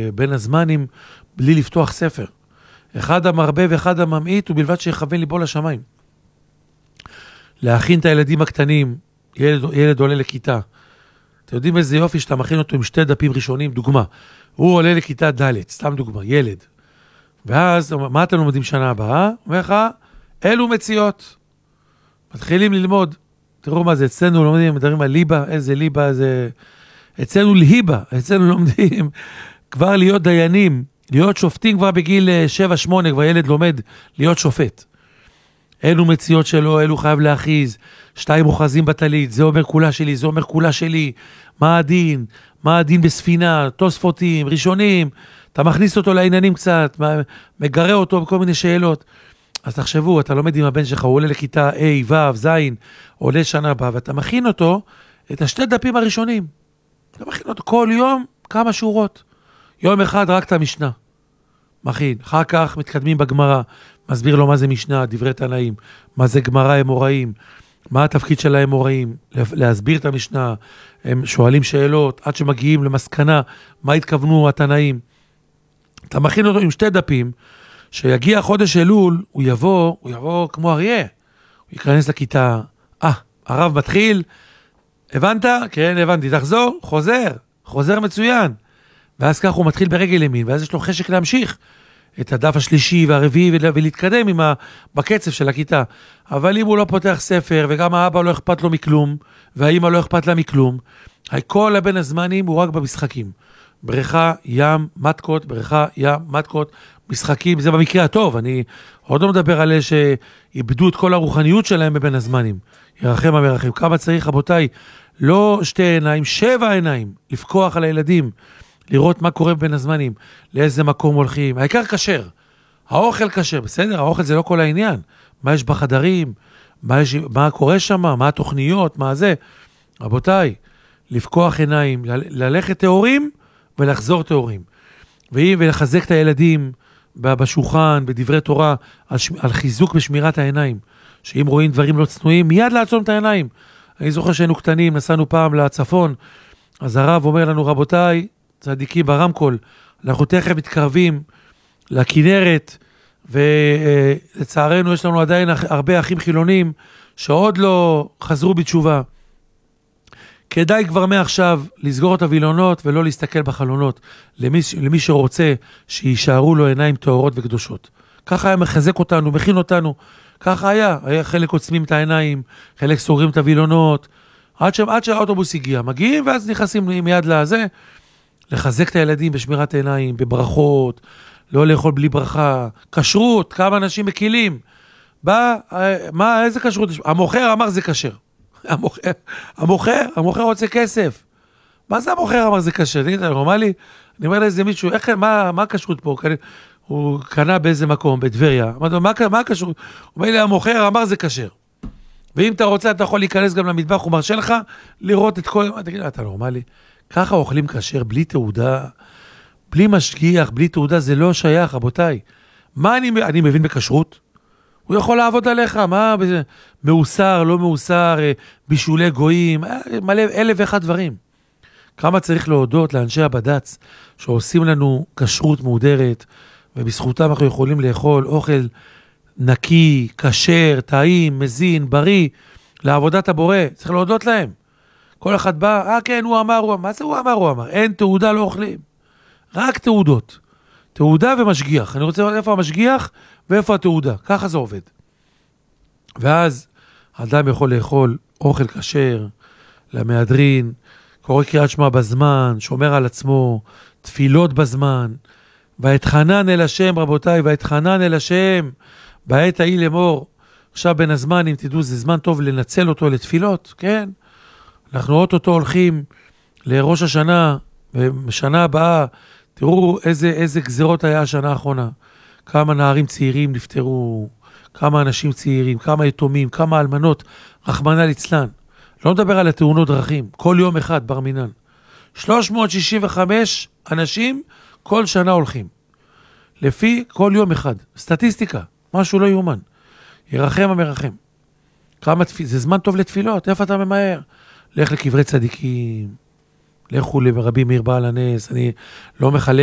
בין הזמנים בלי לפתוח ספר. אחד המרבה ואחד הממעיט, ובלבד שיכוון ליבו לשמיים. להכין את הילדים הקטנים, ילד עולה לכיתה. אתם יודעים איזה יופי שאתה מכין אותו עם 2 דפים ראשונים, דוגמה. הוא עולה לכיתה ד', סתם דוגמה, ילד. ואז, מה אתם לומדים שנה הבאה? אומר לך, אלו מציאות. מתחילים ללמוד. תראו מה זה, אצלנו לומדים, מדברים על ליבה, איזה ליבה, איזה... אצלנו להיבה, אצלנו לומדים כבר להיות דיינים, להיות שופטים כבר בגיל 7-8, כבר ילד לומד להיות שופט. אלו מציאות שלו, אלו חייב להכיז, 2 אוחזים בטלית, זה אומר כולה שלי, זה אומר כולה שלי, מה הדין? מה הדין בספינה, תוספותים, ראשונים, אתה מכניס אותו לעניינים קצת, מגרה אותו בכל מיני שאלות. אז תחשבו, אתה לומד עם הבן שלך, הוא עולה לכיתה A, ו', ז', עולה שנה הבאה, ואתה מכין אותו את 2 דפים הראשונים. אתה מכין אותו כל יום כמה שורות. יום אחד רק את המשנה. מכין. אחר כך מתקדמים בגמרא, מסביר לו מה זה משנה, דברי תנאים, מה זה גמרא אמוראים, מה התפקיד של האמוראים, להסביר את המשנה, הם שואלים שאלות, עד שמגיעים למסקנה, מה התכוונו התנאים. אתה מכין אותו עם 2 דפים, שיגיע חודש אלול, הוא יבוא כמו אריה, הוא ייכנס לכיתה, הרב מתחיל, הבנת? כן, הבנתי, תחזור, חוזר מצוין, ואז כך הוא מתחיל ברגל ימין, ואז יש לו חשק להמשיך את הדף השלישי והרביעי ולהתקדם בקצב של הכיתה. אבל אם הוא לא פותח ספר, וגם האבא לא אכפת לו מכלום, והאמא לא אכפת לה מכלום, כל הבן הזמנים הוא רק במשחקים. בריכה, ים, מתקות, משחקים, זה במקרה הטוב. אני עוד לא מדבר על אלה שאיבדו את כל הרוחניות שלהם בבין הזמנים. ירחם המרחם. כמה צריך, רבותיי, לא 2 עיניים, 7 עיניים, לפקוח על הילדים, לראות מה קורה בין הזמנים, לאיזה מקום הולכים. העיקר כשר, האוכל כשר, בסדר? האוכל זה לא כל העניין. מה יש בחדרים, מה קורה שם, מה התוכניות, מה זה. רבותיי, לפקוח עיניים, ללכת תיאורים ולחזור תיאורים. ולחזק את הילדים בשולחן, בדברי תורה, על חיזוק בשמירת העיניים. שאם רואים דברים לא צנועים, מיד לעצום את העיניים. אני זוכר שהיינו קטנים, נסענו פעם לצפון, אז הרב אומר לנו, רבותיי, צדיקים ברמקול, אנחנו תכף מתקרבים לכנרת, ולצערנו יש לנו עדיין הרבה אחים חילונים, שעוד לא חזרו בתשובה. כדאי כבר מעכשיו לסגור את הווילונות, ולא להסתכל בחלונות, למי שרוצה שישארו לו עיניים טהורות וקדושות. ככה היה מחזק אותנו, מכין אותנו, ככה היה חלק עוצמים את העיניים, חלק סוגרים את הווילונות, עד שהאוטובוס הגיע, מגיעים ואז נכנסים מיד לזה, לחזק את הילדים בשמירת העיניים, בברכות, לא לאכול בלי ברכה, כשרות, כמה אנשים מקילים, איזה כשרות? המוכר אמר זה כשר, המוכר רוצה כסף, מה זה המוכר אמר זה כשר? אתה נורמלי? אני אומר לאיזה מישהו, מה הכשרות פה? הוא קנה באיזה מקום, בטבריה, מה הכשרות? הוא אומר לי, המוכר אמר זה כשר, ואם אתה רוצה, אתה יכול להיכנס גם למטבח, הוא מרשה לך לראות את כל... אתה נורמלי? ככה אוכלים כשר, בלי תעודה, בלי משגיח, בלי תעודה, זה לא שייך, רבותיי. מה אני מבין בכשרות? הוא יכול לעבוד עליך, מה? מאוסר, לא מאוסר, בישולי גויים, מלא 1,001 דברים. כמה צריך להודות לאנשי הבד"ץ, שעושים לנו כשרות מהודרת, ובזכותם אנחנו יכולים לאכול אוכל נקי, כשר, טעים, מזין, בריא, לעבודת הבורא, צריך להודות להם. כל אחד בא, כן, הוא אמר, מה זה הוא אמר? אין תעודה, לא אוכלים. רק תעודות. תעודה ומשגיח. אני רוצה לראות איפה המשגיח ואיפה התעודה. ככה זה עובד. ואז האדם יכול לאכול אוכל כשר, למהדרין, קורא קריאת שמע בזמן, שומר על עצמו, תפילות בזמן, ואתחנן אל השם, רבותיי, ואתחנן אל השם, בעת ההיא לאמור. עכשיו בין הזמן, אם תדעו, זה זמן טוב לנצל אותו לתפילות, כן? אנחנו אותו הולכים לראש השנה, בשנה הבאה, תראו איזה גזרות היה השנה האחרונה. כמה נערים צעירים נפטרו, כמה אנשים צעירים, כמה יתומים, כמה אלמנות, רחמנא ליצלן. לא מדבר על התאונות דרכים, כל יום אחד בר מינן. 365 אנשים כל שנה הולכים. לפי כל יום אחד. סטטיסטיקה, משהו לא יאומן. ירחם המרחם. זה זמן טוב לתפילות, איפה אתה ממהר? לך לקברי צדיקים, לכו לרבי מאיר בעל הנס, אני לא מחלק